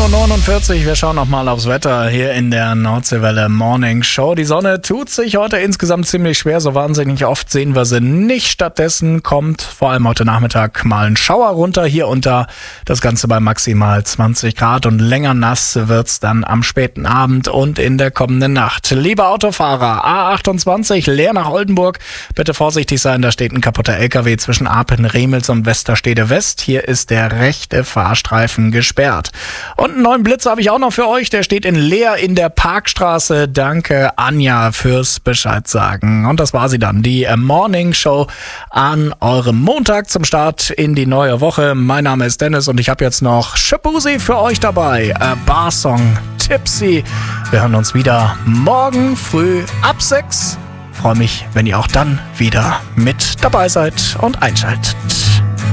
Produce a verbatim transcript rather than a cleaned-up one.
neunundvierzig Uhr, wir schauen nochmal aufs Wetter hier in der Nordseewelle Morning Show. Die Sonne tut sich heute insgesamt ziemlich schwer, so wahnsinnig oft sehen wir sie nicht. Stattdessen kommt vor allem heute Nachmittag mal ein Schauer runter, hier und da. Das Ganze bei maximal zwanzig Grad und länger nass wird's dann am späten Abend und in der kommenden Nacht. Liebe Autofahrer, A achtundzwanzig leer nach Oldenburg. Bitte vorsichtig sein, da steht ein kaputter L K W zwischen Apen, Remels und Westerstede West. Hier ist der rechte Fahrstreifen gesperrt. Und einen neuen Blitzer habe ich auch noch für euch. Der steht in Leer in der Parkstraße. Danke, Anja, fürs Bescheid sagen. Und das war sie dann, die Morning Show an eurem Montag zum Start in die neue Woche. Mein Name ist Dennis und ich habe jetzt noch Shabuzi für euch dabei. A Bar-Song, Tipsy. Wir hören uns wieder morgen früh ab sechs. Freue mich, wenn ihr auch dann wieder mit dabei seid und einschaltet.